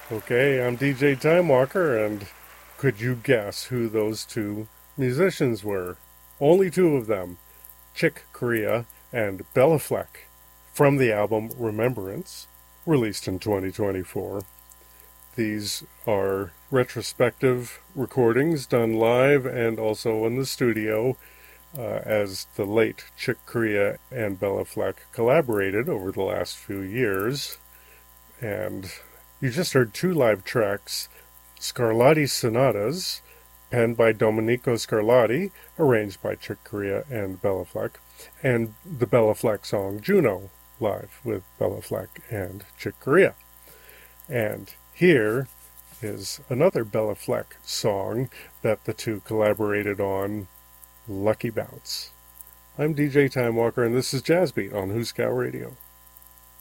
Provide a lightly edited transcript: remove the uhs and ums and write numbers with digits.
Okay, I'm DJ Time Walker, and could you guess who those two musicians were? Only two of them, Chick Corea and Bela Fleck, from the album Remembrance, released in 2024. These are retrospective recordings done live and also in the studio as the late Chick Corea and Bela Fleck collaborated over the last few years. And you just heard two live tracks, Scarlatti Sonatas, penned by Domenico Scarlatti, arranged by Chick Corea and Bela Fleck, and the Bela Fleck song Juno, live with Bela Fleck and Chick Corea. And here is another Bela Fleck song that the two collaborated on, Lucky Bounce. I'm DJ Time Walker, and this is Jazz Beat on Who's Cow Radio.